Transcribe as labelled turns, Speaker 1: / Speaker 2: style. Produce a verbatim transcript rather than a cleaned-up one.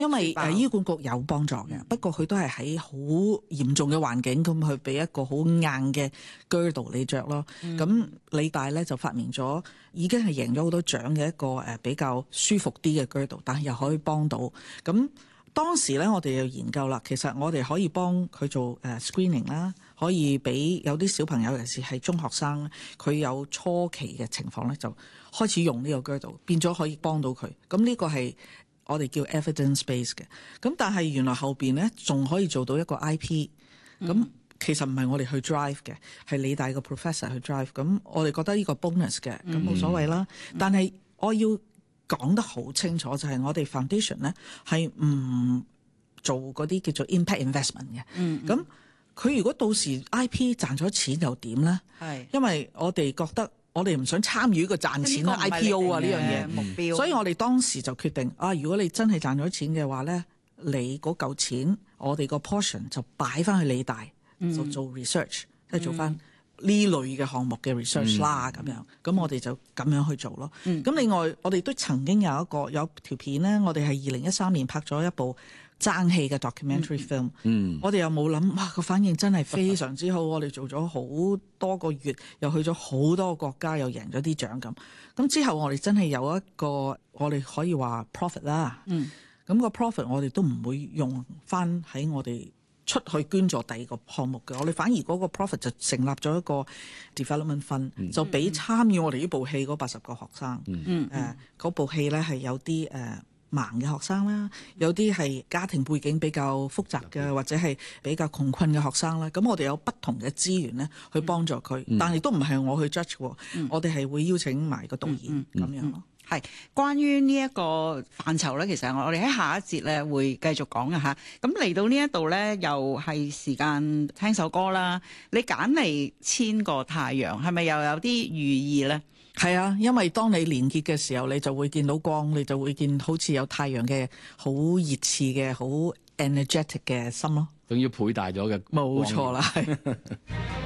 Speaker 1: 因為誒醫管局有幫助嘅，不過佢都係喺好嚴重嘅環境咁去俾一個好硬嘅 girdle 你着咯。咁、嗯、理大咧就發明咗，已經係贏咗好多獎嘅一個誒比較舒服啲嘅 girdle，但係又可以幫到。咁當時咧我哋又研究啦，其實我哋可以幫佢做誒 screening 啦，可以俾有啲小朋友，尤其是係中學生咧，佢有初期嘅情況咧，就開始用呢個 girdle，變咗可以幫到佢。咁呢個係我哋叫 evidence base 嘅，咁但係原來後邊咧仲可以做到一個 I P， 咁、嗯、其實唔係我哋去 drive 嘅，係理大個 professor 去 drive， 咁我哋覺得呢個 bonus 嘅，咁冇所謂啦。嗯、但係我要講得好清楚，就係、是、我哋 foundation 咧係唔做嗰啲叫做 impact investment 嘅。嗯，咁佢如果到時 I P 賺咗錢又點咧？係，因為我哋覺得。我哋唔想參與呢個賺錢啦 I P O 啊呢樣嘢目標，所以我哋當時就決定啊，如果你真係賺咗錢嘅話咧，你嗰嚿錢我哋個 portion 就擺翻去理大，嗯、就做 research，即係做翻呢類嘅項目嘅 research 啦咁、嗯、樣。咁我哋就咁樣去做咯。咁、嗯、另外我哋都曾經有一個有條片咧，我哋係二零一三年拍咗一部爭氣嘅 documentary film，嗯，我哋又冇諗，哇個反應真係非常之好，我哋做咗好多個月，又去咗好多個國家，又贏咗啲獎咁。咁之後我哋真係有一個，我哋可以話 profit 啦，嗯，咁個 profit 我哋都唔會用翻喺我哋出去捐助第二個項目嘅，我哋反而嗰個 profit 就成立咗一個 development fund，嗯、就俾參與我哋呢部戲嗰八十個學生，嗯，誒、呃、嗰部戲咧係有啲誒。呃盲嘅學生啦，有啲係家庭背景比較複雜嘅，或者係比較窮困嘅學生啦。咁我哋有不同嘅資源咧，去幫助佢，嗯、但係都唔係我去 judge 喎、嗯。我哋係會邀請埋個導演咁、嗯嗯、樣咯。
Speaker 2: 係關於呢一個範疇咧，其實我哋喺下一節咧會繼續講嘅嚇。咁嚟到呢一度咧，又係時間聽首歌啦。你揀嚟千個太陽，係咪又有啲寓意咧？
Speaker 1: 係啊，因為當你連結嘅時候，你就會見到光，你就會見好似有太陽嘅好熱熾嘅好 energetic 嘅心咯，
Speaker 3: 仲要倍大咗嘅，
Speaker 1: 冇錯啦，係。